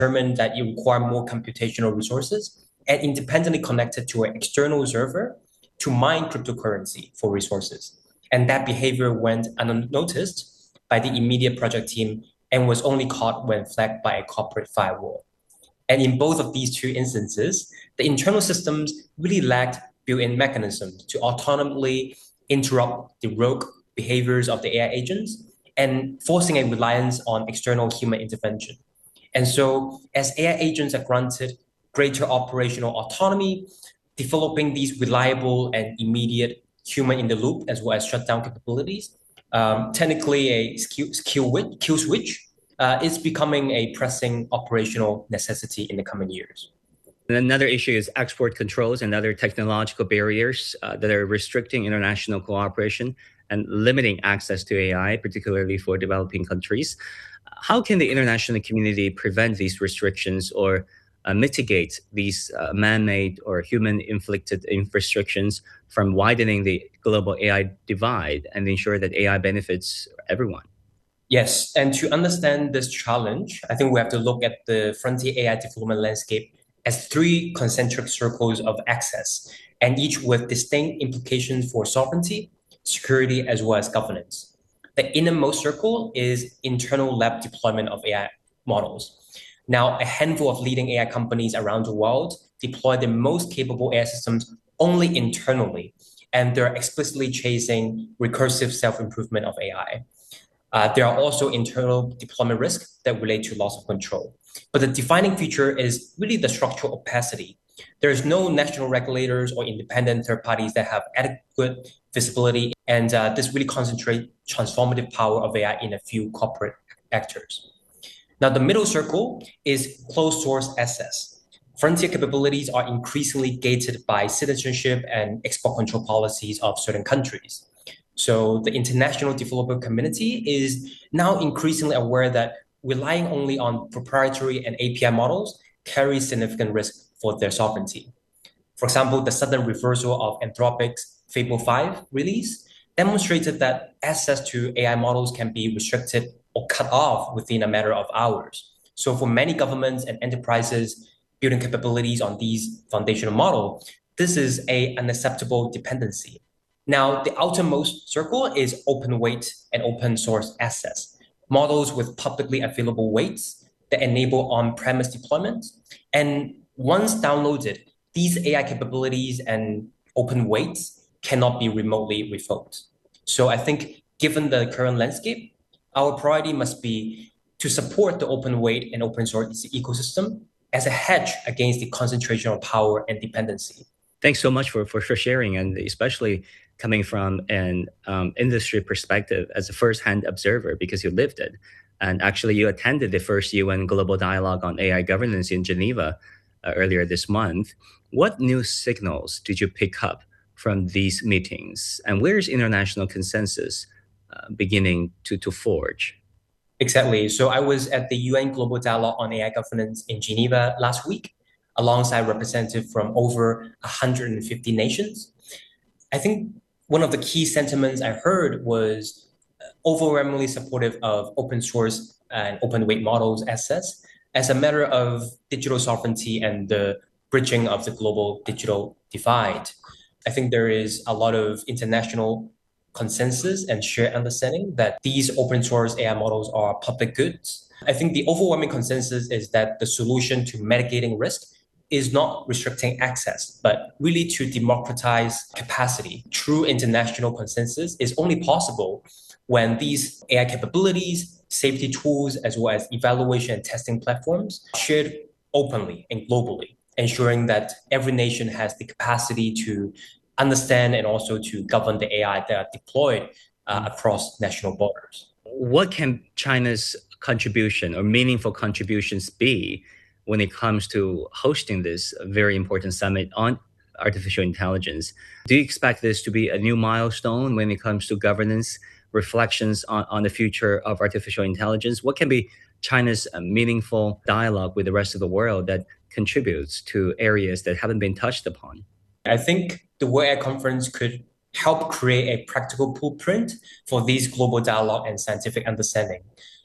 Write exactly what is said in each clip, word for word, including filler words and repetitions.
determined that you require more computational resources and independently connected to an external server to mine cryptocurrency for resources. And that behavior went unnoticed by the immediate project team and was only caught when flagged by a corporate firewall. And in both of these two instances, the internal systems really lacked built-in mechanisms to autonomously interrupt the rogue behaviors of the A I agents and forcing a reliance on external human intervention. And so as A I agents are granted greater operational autonomy, developing these reliable and immediate human in the loop as well as shutdown capabilities, um, technically a skill, skill, kill switch, uh, is becoming a pressing operational necessity in the coming years. And another issue is export controls and other technological barriers uh, that are restricting international cooperation and limiting access to A I, particularly for developing countries. How can the international community prevent these restrictions or uh, mitigate these uh, man-made or human-inflicted restrictions from widening the global A I divide and ensure that A I benefits everyone? Yes, and to understand this challenge, I think we have to look at the frontier A I development landscape as three concentric circles of access, and each with distinct implications for sovereignty, security, as well as governance. The innermost circle is internal lab deployment of A I models. Now, a handful of leading A I companies around the world deploy the most capable A I systems only internally, and they're explicitly chasing recursive self-improvement of A I. Uh, there are also internal deployment risks that relate to loss of control. But the defining feature is really the structural opacity. There is no national regulators or independent third parties that have adequate visibility, and uh, this really concentrates transformative power of A I in a few corporate actors. Now, the middle circle is closed source access. Frontier capabilities are increasingly gated by citizenship and export control policies of certain countries. So the international developer community is now increasingly aware that relying only on proprietary and A P I models carries significant risk for their sovereignty. For example, the sudden reversal of Anthropic's Fable five release demonstrated that access to A I models can be restricted or cut off within a matter of hours. So for many governments and enterprises building capabilities on these foundational models, this is an unacceptable dependency. Now, the outermost circle is open weight and open source access, models with publicly available weights that enable on-premise deployment. And once downloaded, these A I capabilities and open weights cannot be remotely revoked. So I think given the current landscape, our priority must be to support the open weight and open source ecosystem as a hedge against the concentration of power and dependency. Thanks so much for, for, for sharing, and especially coming from an um, industry perspective as a first-hand observer, because you lived it. And actually, you attended the first U N Global Dialogue on A I Governance in Geneva uh, earlier this month. What new signals did you pick up from these meetings? And where is international consensus uh, beginning to, to forge? Exactly. So I was at the U N Global Dialogue on A I Governance in Geneva last week, alongside representatives from over one hundred fifty nations. I think one of the key sentiments I heard was overwhelmingly supportive of open source and open weight models access as a matter of digital sovereignty and the bridging of the global digital divide. I think there is a lot of international consensus and shared understanding that these open source A I models are public goods. I think the overwhelming consensus is that the solution to mitigating risk is not restricting access, but really to democratize capacity. True international consensus is only possible when these A I capabilities, safety tools, as well as evaluation and testing platforms are shared openly and globally, ensuring that every nation has the capacity to understand and also to govern the A I that are deployed uh, across national borders. What can China's contribution or meaningful contributions be when it comes to hosting this very important summit on artificial intelligence? Do you expect this to be a new milestone when it comes to governance, reflections on, on the future of artificial intelligence? What can be China's meaningful dialogue with the rest of the world that contributes to areas that haven't been touched upon? I think the World A I Conference could help create a practical blueprint for these global dialogue and scientific understanding.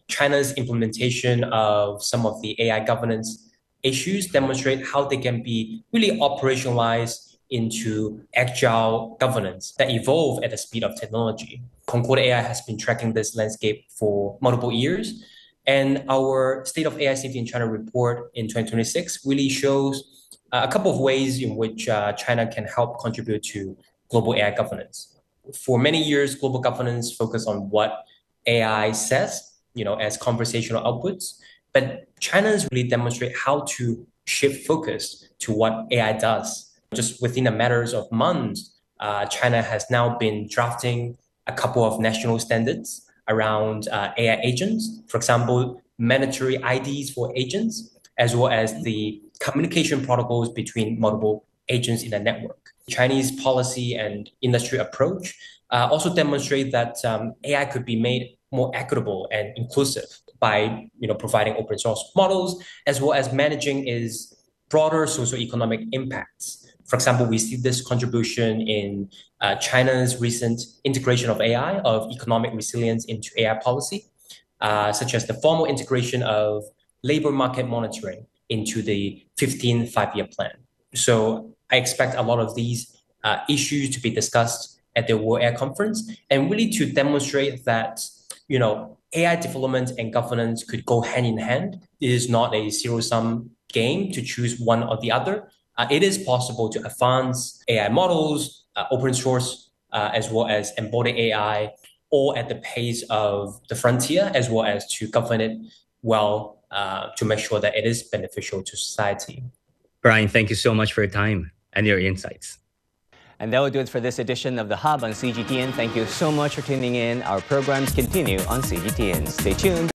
China's implementation of some of the A I governance issues demonstrate how they can be really operationalized into agile governance that evolve at the speed of technology. Concord A I has been tracking this landscape for multiple years, and our State of A I Safety in China report in twenty twenty-six really shows a couple of ways in which uh, China can help contribute to global A I governance. For many years, global governance focused on what A I says, you know, as conversational outputs, but China's really demonstrate how to shift focus to what A I does. Just within a matter of months, uh, China has now been drafting a couple of national standards around uh, A I agents. For example, mandatory I Ds for agents, as well as the communication protocols between multiple agents in a network. Chinese policy and industry approach uh, also demonstrate that um, A I could be made more equitable and inclusive by, you know, providing open source models, as well as managing its broader socioeconomic impacts. For example, we see this contribution in uh, China's recent integration of A I, of economic resilience into A I policy, uh, such as the formal integration of labor market monitoring into the fifteenth five-year plan. So I expect a lot of these uh, issues to be discussed at the World A I Conference, and really to demonstrate that, you know, A I development and governance could go hand in hand. It is not a zero-sum game to choose one or the other. Uh, it is possible to advance A I models, uh, open source, uh, as well as embodied A I, all at the pace of the frontier, as well as to govern it well uh, to make sure that it is beneficial to society. Brian, thank you so much for your time and your insights. And that will do it for this edition of The Hub on C G T N. Thank you so much for tuning in. Our programs continue on C G T N. Stay tuned.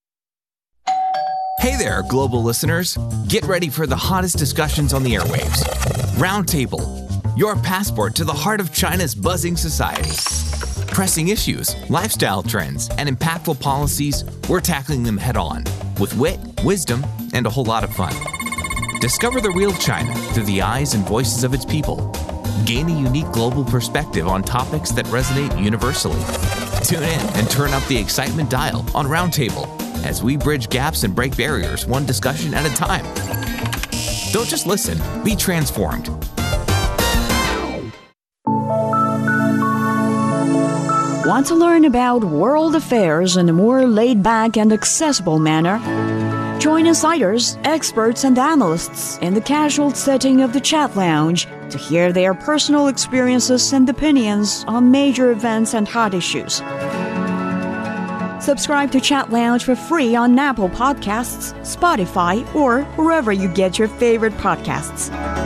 Hey there, global listeners. Get ready for the hottest discussions on the airwaves. Roundtable, your passport to the heart of China's buzzing society. Pressing issues, lifestyle trends, and impactful policies, we're tackling them head on with wit, wisdom, and a whole lot of fun. Discover the real China through the eyes and voices of its people. Gain a unique global perspective on topics that resonate universally. Tune in and turn up the excitement dial on Roundtable as we bridge gaps and break barriers one discussion at a time. Don't just listen, be transformed. Want to learn about world affairs in a more laid-back and accessible manner? Join insiders, experts, and analysts in the casual setting of the Chat Lounge to hear their personal experiences and opinions on major events and hot issues. Subscribe to Chat Lounge for free on Apple Podcasts, Spotify, or wherever you get your favorite podcasts.